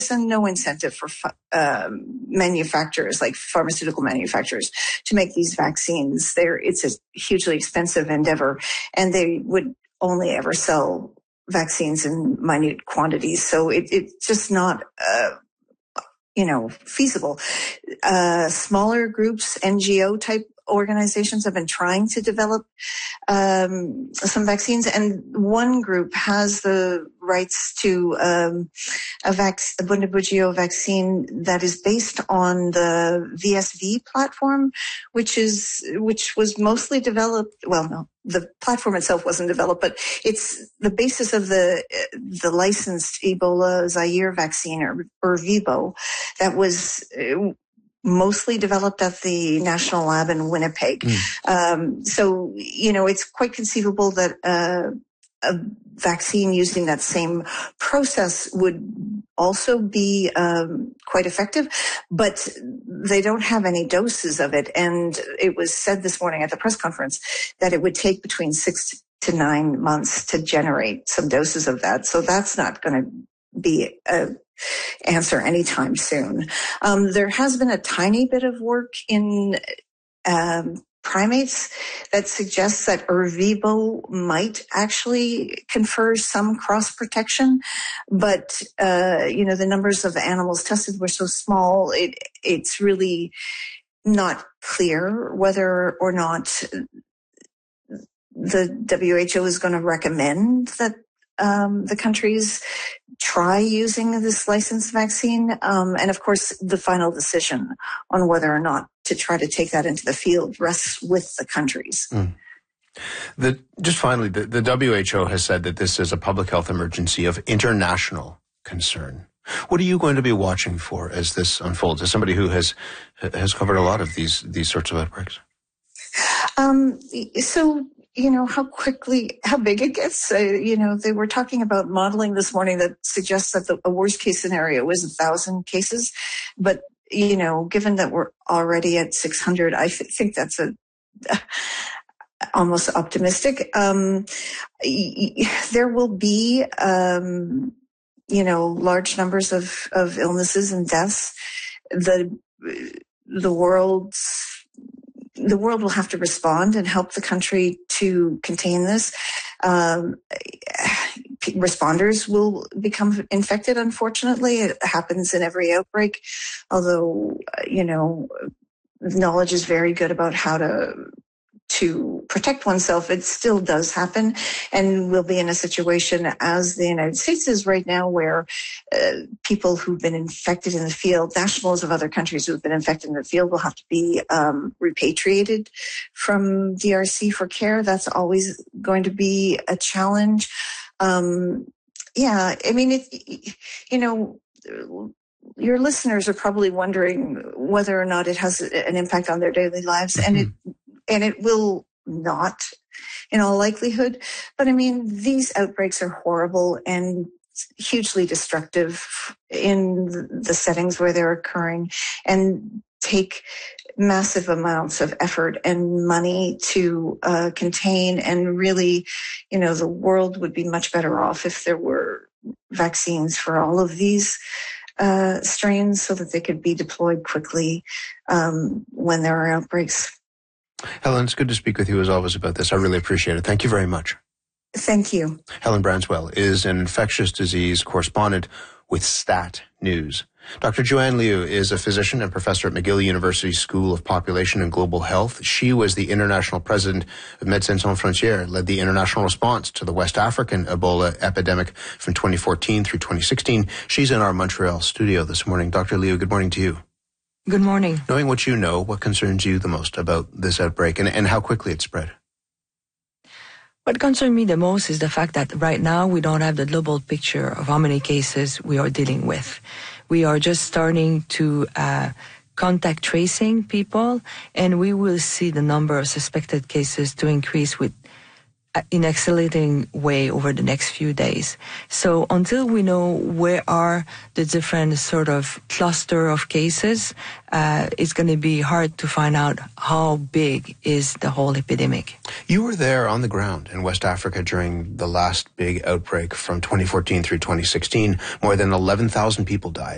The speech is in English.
no incentive for manufacturers, like pharmaceutical manufacturers, to make these vaccines. It's a hugely expensive endeavor, and they would only ever sell vaccines in minute quantities. So it's just not, feasible. Smaller groups, NGO type organizations have been trying to develop some vaccines, and one group has the rights to a Bundibugyo vaccine that is based on the VSV platform, which was mostly developed. Well, no, the platform itself wasn't developed, but it's the basis of the licensed Ebola Zaire vaccine, or VIBO, that was mostly developed at the National Lab in Winnipeg. So, it's quite conceivable that a vaccine using that same process would also be quite effective, but they don't have any doses of it. And it was said this morning at the press conference that it would take between 6 to 9 months to generate some doses of that. So that's not going to be a answer anytime soon. There has been a tiny bit of work in primates that suggests that Ervebo might actually confer some cross protection, but the numbers of animals tested were so small, it's really not clear whether or not the WHO is going to recommend that the countries try using this licensed vaccine. And of course, the final decision on whether or not to try to take that into the field rests with the countries. Just finally, the WHO has said that this is a public health emergency of international concern. What are you going to be watching for as this unfolds, as somebody who has covered a lot of these sorts of outbreaks? How big it gets. They were talking about modeling this morning that suggests that a worst case scenario is 1,000 cases. But, given that we're already at 600, I think that's almost optimistic. There will be, large numbers of illnesses and deaths. The world will have to respond and help the country to contain this. Responders will become infected, unfortunately. It happens in every outbreak, although, knowledge is very good about how to protect oneself. It still does happen, and we'll be in a situation as the United States is right now, where people who've been infected in the field, nationals of other countries who've been infected in the field, will have to be repatriated from DRC for care. That's always going to be a challenge. Your listeners are probably wondering whether or not it has an impact on their daily lives, and it will not, in all likelihood. But these outbreaks are horrible and hugely destructive in the settings where they're occurring, and take massive amounts of effort and money to contain. And really, the world would be much better off if there were vaccines for all of these strains, so that they could be deployed quickly when there are outbreaks. Helen, it's good to speak with you as always about this. I really appreciate it. Thank you very much. Thank you. Helen Branswell is an infectious disease correspondent with Stat News. Dr. Joanne Liu is a physician and professor at McGill University School of Population and Global Health. She was the international president of Médecins Sans Frontières, led the international response to the West African Ebola epidemic from 2014 through 2016. She's in our Montreal studio this morning. Dr. Liu, good morning to you. Good morning. Knowing what you know, what concerns you the most about this outbreak and how quickly it spread? What concerns me the most is the fact that right now we don't have the global picture of how many cases we are dealing with. We are just starting to contact tracing people, and we will see the number of suspected cases to increase in accelerating way over the next few days. So until we know where are the different sort of cluster of cases, it's going to be hard to find out how big is the whole epidemic. You were there on the ground in West Africa during the last big outbreak from 2014 through 2016. More than 11,000 people died.